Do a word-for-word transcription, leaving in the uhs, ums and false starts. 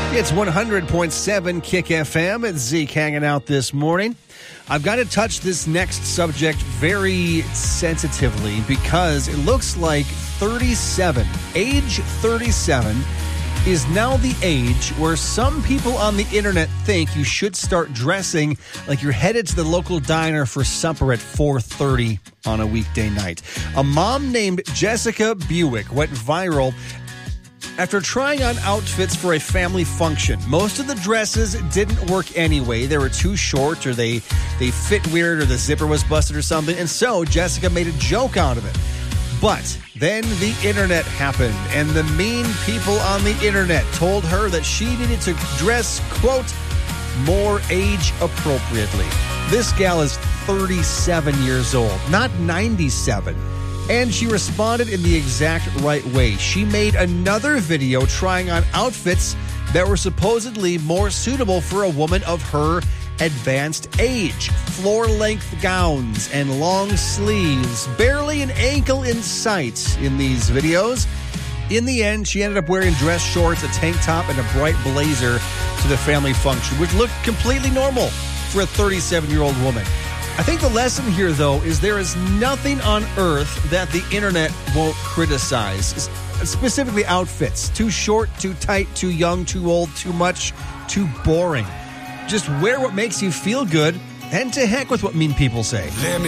It's one hundred point seven Kick F M. It's Zeke hanging out this morning. I've got to touch this next subject very sensitively because it looks like thirty-seven, age thirty-seven, is now the age where some people on the internet think you should start dressing like you're headed to the local diner for supper at four thirty on a weekday night. A mom named Jessica Buick went viral after trying on outfits for a family function. Most of the dresses didn't work anyway. They were too short, or they, they fit weird, or the zipper was busted or something. And so Jessica made a joke out of it. But then the internet happened, and the mean people on the internet told her that she needed to dress, quote, more age appropriately. This gal is thirty-seven years old, not ninety-seven. And she responded in the exact right way. She made another video trying on outfits that were supposedly more suitable for a woman of her advanced age. Floor-length gowns and long sleeves, barely an ankle in sight in these videos. In the end, she ended up wearing dress shorts, a tank top, and a bright blazer to the family function, which looked completely normal for a thirty-seven-year-old woman. I think the lesson here, though, is there is nothing on earth that the internet won't criticize, specifically outfits. Too short, too tight, too young, too old, too much, too boring. Just wear what makes you feel good, and to heck with what mean people say. Let me